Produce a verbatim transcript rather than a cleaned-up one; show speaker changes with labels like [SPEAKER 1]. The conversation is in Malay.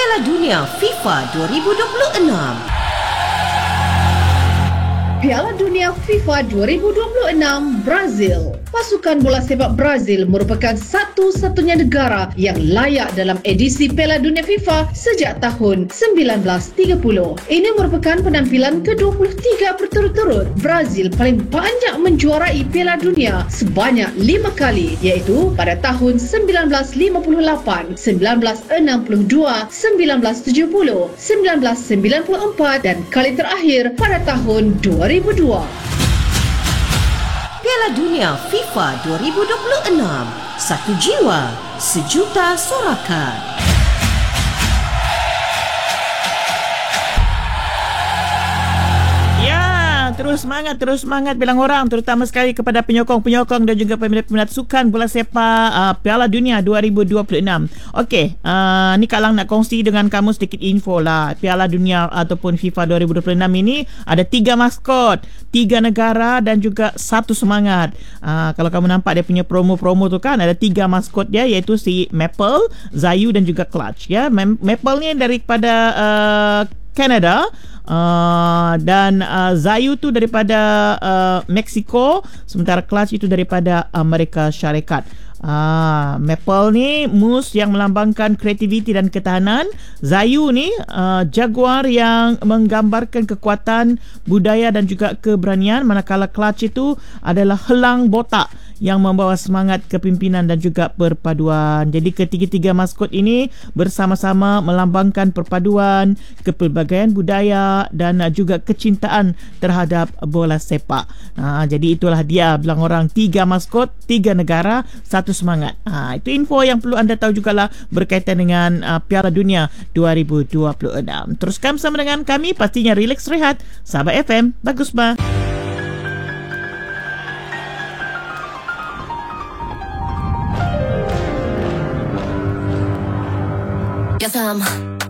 [SPEAKER 1] Piala Dunia FIFA dua ribu dua puluh enam.
[SPEAKER 2] Piala Dunia FIFA dua ribu dua puluh enam Brazil. Pasukan bola sepak Brazil merupakan satu-satunya negara yang layak dalam edisi Piala Dunia FIFA sejak tahun sembilan belas tiga puluh. Ini merupakan penampilan ke dua puluh tiga berturut-turut Brazil paling banyak menjuarai Piala Dunia sebanyak lima kali, iaitu pada tahun sembilan belas lima puluh lapan, sembilan belas enam puluh dua, sembilan belas tujuh puluh, sembilan belas sembilan puluh empat dan kali terakhir pada tahun dua ribu dua.
[SPEAKER 1] Piala Dunia FIFA dua ribu dua puluh enam. Satu jiwa, sejuta sorakan.
[SPEAKER 3] Terus semangat, terus semangat bilang orang, terutama sekali kepada penyokong-penyokong dan juga peminat-peminat sukan bola sepak uh, Piala Dunia dua ribu dua puluh enam. Okey, uh, ni Kak Lang nak kongsi dengan kamu sedikit info lah. Piala Dunia ataupun FIFA dua ribu dua puluh enam ini ada tiga maskot, tiga negara dan juga satu semangat. Uh, kalau kamu nampak dia punya promo-promo tu kan, ada tiga maskot dia, iaitu si Maple, Zayu dan juga Clutch. Ya, Maple ni daripada uh, Canada. Uh, dan uh, Zayu tu daripada uh, Mexico, sementara Clutch itu daripada Amerika Syarikat. Ah, Maple ni moose yang melambangkan kreativiti dan ketahanan. Zayu ni uh, jaguar yang menggambarkan kekuatan, budaya dan juga keberanian, manakala Clutch itu adalah helang botak yang membawa semangat kepimpinan dan juga perpaduan. Jadi ketiga-tiga maskot ini bersama-sama melambangkan perpaduan, kepelbagaian budaya dan juga kecintaan terhadap bola sepak. Ha, jadi itulah dia bilang orang, tiga maskot, tiga negara, satu semangat. Ha, itu info yang perlu anda tahu jugalah berkaitan dengan uh, Piala Dunia dua ribu dua puluh enam. Teruskan bersama dengan kami, pastinya relax rehat. Sahabat F M, bagus bah.
[SPEAKER 4] Yes, I'm